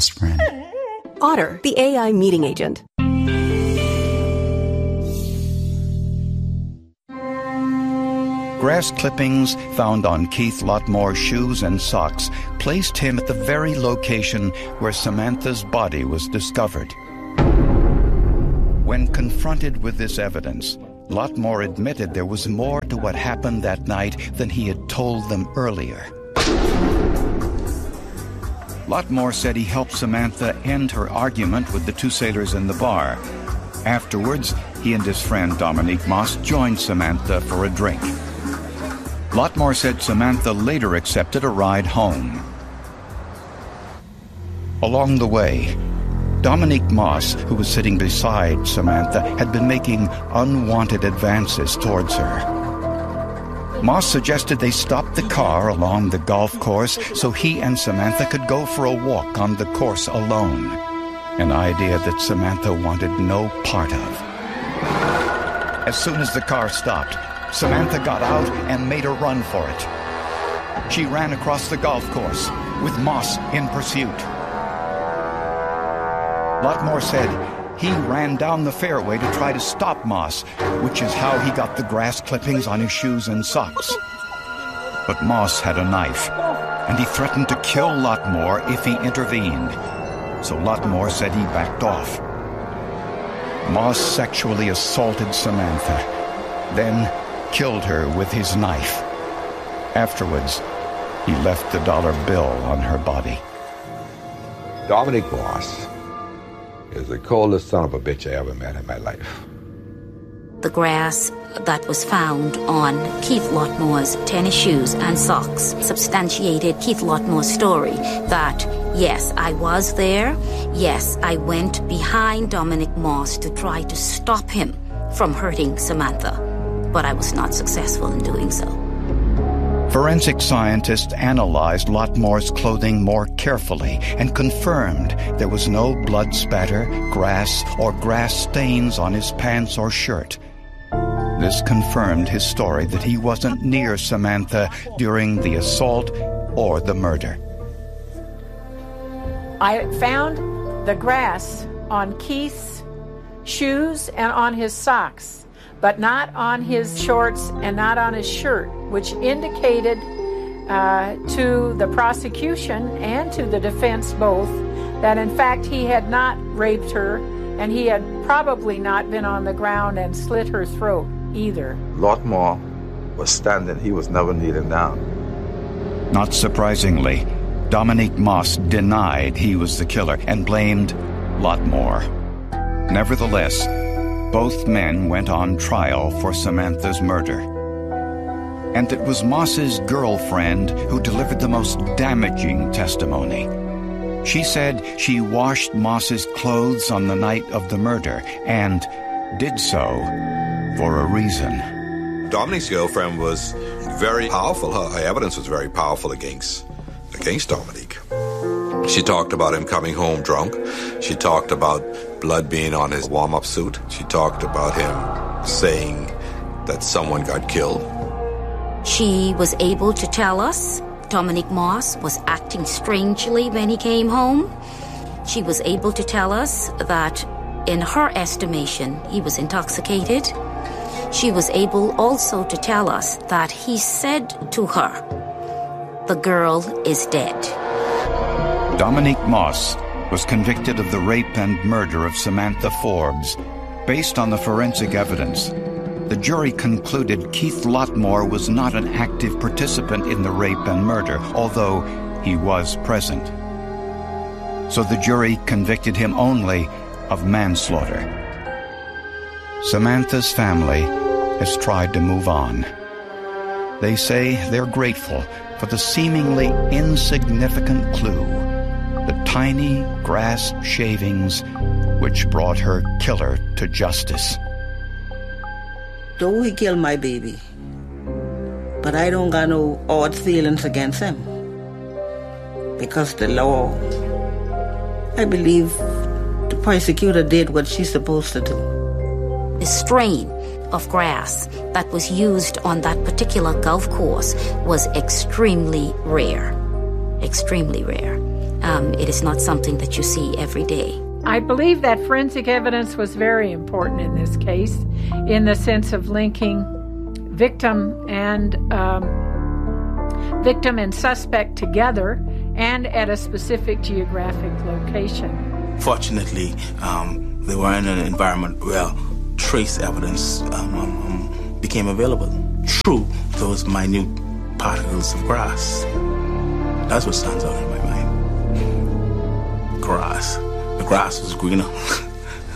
best friend. Otter, the AI meeting agent. Grass clippings found on Keith Lotmore's shoes and socks placed him at the very location where Samantha's body was discovered. When confronted with this evidence, Lotmore admitted there was more to what happened that night than he had told them earlier. Lotmore said he helped Samantha end her argument with the two sailors in the bar. Afterwards, he and his friend Dominique Moss joined Samantha for a drink. Lotmore said Samantha later accepted a ride home. Along the way, Dominique Moss, who was sitting beside Samantha, had been making unwanted advances towards her. Moss suggested they stop the car along the golf course so he and Samantha could go for a walk on the course alone, an idea that Samantha wanted no part of. As soon as the car stopped, Samantha got out and made a run for it. She ran across the golf course, with Moss in pursuit. Lotmore said he ran down the fairway to try to stop Moss, which is how he got the grass clippings on his shoes and socks. But Moss had a knife, and he threatened to kill Lotmore if he intervened. So Lotmore said he backed off. Moss sexually assaulted Samantha, then killed her with his knife. Afterwards, he left the dollar bill on her body. Dominique Moss is the coldest son of a bitch I ever met in my life. The grass that was found on Keith Lotmore's tennis shoes and socks substantiated Keith Lotmore's story that, yes, I was there, yes, I went behind Dominique Moss to try to stop him from hurting Samantha, but I was not successful in doing so. Forensic scientists analyzed Lotmore's clothing more carefully and confirmed there was no blood spatter, grass, or grass stains on his pants or shirt. This confirmed his story that he wasn't near Samantha during the assault or the murder. I found the grass on Keith's shoes and on his socks, but not on his shorts and not on his shirt, which indicated to the prosecution and to the defense both that in fact he had not raped her and he had probably not been on the ground and slit her throat either. Lotmore was standing, he was never kneeling down. Not surprisingly, Dominique Moss denied he was the killer and blamed Lotmore. Nevertheless, both men went on trial for Samantha's murder. And it was Moss's girlfriend who delivered the most damaging testimony. She said she washed Moss's clothes on the night of the murder and did so for a reason. Dominique's girlfriend was very powerful. Her evidence was very powerful against Dominique. She talked about him coming home drunk. She talked about blood being on his warm-up suit. She talked about him saying that someone got killed. She was able to tell us Dominique Moss was acting strangely when he came home. She was able to tell us that, in her estimation, he was intoxicated. She was able also to tell us that he said to her, "The girl is dead." Dominique Moss was convicted of the rape and murder of Samantha Forbes. Based on the forensic evidence, the jury concluded Keith Lotmore was not an active participant in the rape and murder, although he was present. So the jury convicted him only of manslaughter. Samantha's family has tried to move on. They say they're grateful for the seemingly insignificant clue, the tiny grass shavings which brought her killer to justice. Though he killed my baby, but I don't got no odd feelings against him. Because the law, I believe the prosecutor did what she's supposed to do. The strain of grass that was used on that particular golf course was extremely rare. Extremely rare. It is not something that you see every day. I believe that forensic evidence was very important in this case, in the sense of linking victim and suspect together and at a specific geographic location. Fortunately, they were in an environment where trace evidence became available through those minute particles of grass. That's what stands out in my mind. Grass. The grass was greener